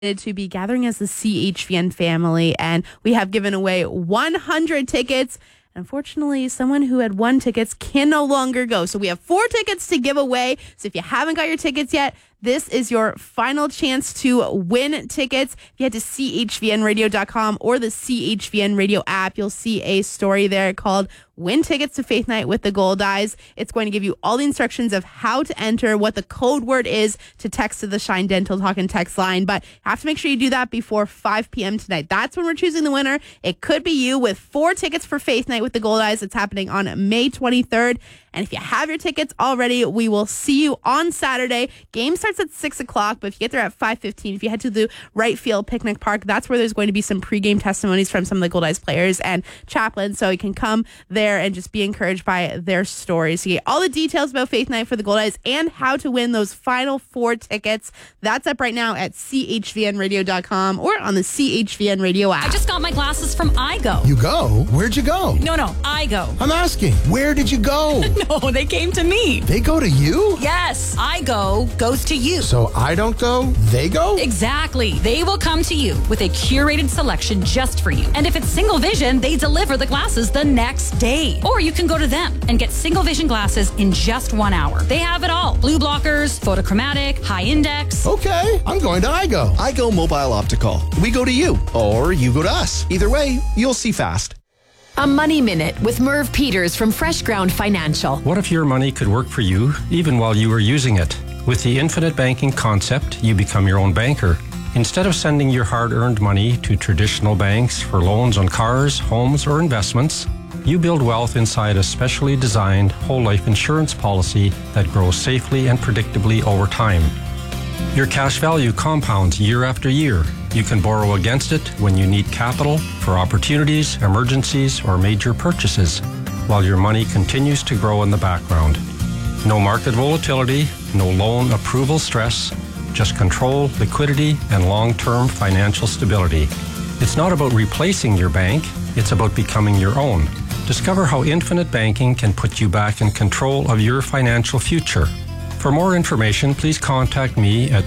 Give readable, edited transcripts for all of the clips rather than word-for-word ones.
to be gathering as the CHVN family, and we have given away 100 tickets. Unfortunately, someone who had won tickets can no longer go. So we have 4 tickets to give away. So if you haven't got your tickets yet, this is your final chance to win tickets. If you head to chvnradio.com or the CHVN Radio app, you'll see a story there called Win Tickets to Faith Night with the Gold Eyes. It's going to give you all the instructions of how to enter, what the code word is to text to the Shine Dental Talk and text line. But you have to make sure you do that before 5 p.m. tonight. That's when we're choosing the winner. It could be you with 4 tickets for Faith Night with the Gold Eyes. It's happening on May 23rd. And if you have your tickets already, we will see you on Saturday. Game starts at 6 o'clock, but if you get there at 5:15, if you head to the Right Field Picnic Park, that's where there's going to be some pregame testimonies from some of the Gold Eyes players and chaplains, so you can come there and just be encouraged by their stories. You get all the details about Faith Night for the Gold Eyes and how to win those final 4 tickets. That's up right now at chvnradio.com or on the CHVN Radio app. I just got my glasses from iGo. You go? Where'd you go? No, iGo. I'm asking, where did you go? No, they came to me. They go to you? Yes, iGo goes to you. So I don't go, they go? Exactly. They will come to you with a curated selection just for you. And if it's single vision, they deliver the glasses the next day. Or you can go to them and get single vision glasses in just 1 hour. They have it all. Blue blockers, photochromatic, high index. Okay, I'm going to iGo. iGo Mobile Optical. We go to you, or you go to us. Either way, you'll see fast. A Money Minute with Merv Peters from Fresh Ground Financial. What if your money could work for you even while you were using it? With the infinite banking concept, you become your own banker. Instead of sending your hard-earned money to traditional banks for loans on cars, homes, or investments, you build wealth inside a specially designed whole life insurance policy that grows safely and predictably over time. Your cash value compounds year after year. You can borrow against it when you need capital for opportunities, emergencies, or major purchases, while your money continues to grow in the background. No market volatility, no loan approval stress, just control, liquidity, and long-term financial stability. It's not about replacing your bank, it's about becoming your own. Discover how infinite banking can put you back in control of your financial future. For more information, please contact me at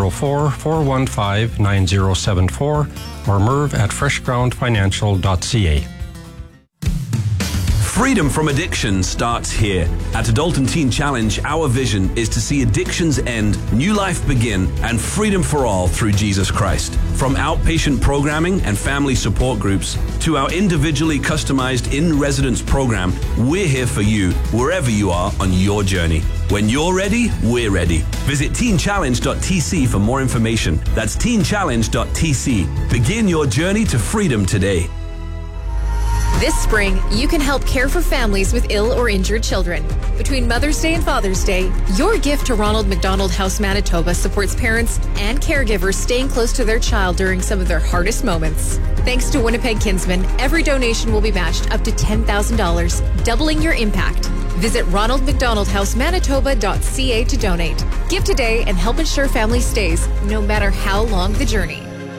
204-415-9074 or merv@freshgroundfinancial.ca. Freedom from addiction starts here. At Adult and Teen Challenge, our vision is to see addictions end, new life begin, and freedom for all through Jesus Christ. From outpatient programming and family support groups to our individually customized in-residence program, we're here for you wherever you are on your journey. When you're ready, we're ready. Visit teenchallenge.tc for more information. That's teenchallenge.tc. Begin your journey to freedom today. This spring, you can help care for families with ill or injured children. Between Mother's Day and Father's Day, your gift to Ronald McDonald House Manitoba supports parents and caregivers staying close to their child during some of their hardest moments. Thanks to Winnipeg Kinsman, every donation will be matched up to $10,000, doubling your impact. Visit ronaldmcdonaldhousemanitoba.ca to donate. Give today and help ensure family stays, no matter how long the journey.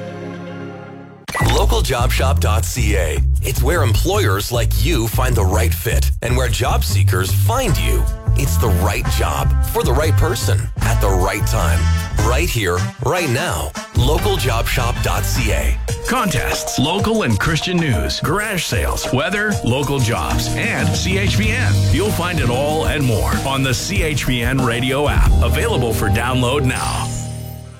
LocalJobShop.ca. It's where employers like you find the right fit and where job seekers find you. It's the right job for the right person at the right time. Right here, right now. LocalJobShop.ca. Contests, local and Christian news, garage sales, weather, local jobs, and CHVN. You'll find it all and more on the CHVN Radio app. Available for download now.